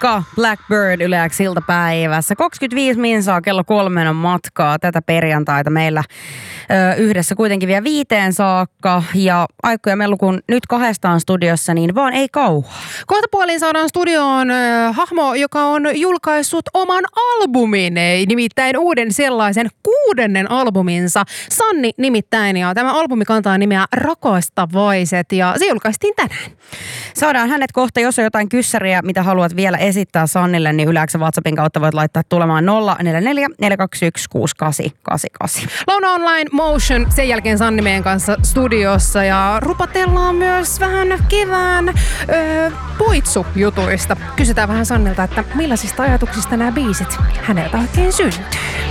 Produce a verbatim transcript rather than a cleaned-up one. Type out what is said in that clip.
Moikka! Blackbird Yle X iltapäivässä. kaksikymmentäviisi minsaa kello kolmen on matkaa tätä perjantaita meillä ö, yhdessä kuitenkin vielä viiteen saakka. Ja Aikku ja Mellu, kun nyt kahdestaan studiossa, niin vaan ei kauaa. Kohta puoliin saadaan studioon äh, hahmo, joka on julkaissut oman albumin, nimittäin uuden sellaisen kuudennen albuminsa. Sanni nimittäin, ja tämä albumi kantaa nimeä Rakastavaiset, ja se julkaistiin tänään. Saadaan hänet kohta, jos on jotain kyssäriä, mitä haluat vielä esittää Sannille, niin Yle X:n WhatsAppin kautta voit laittaa tulemaan nolla neljä neljä neljä kaksi yksi kuusi kahdeksan kahdeksan kahdeksan. Louna Online Motion, sen jälkeen Sanni meidän kanssa studiossa, ja rupatellaan myös vähän kevään öö, poitsujutuista. Kysytään vähän Sannilta, että millaisista ajatuksista nämä biisit häneltä oikein syntyy.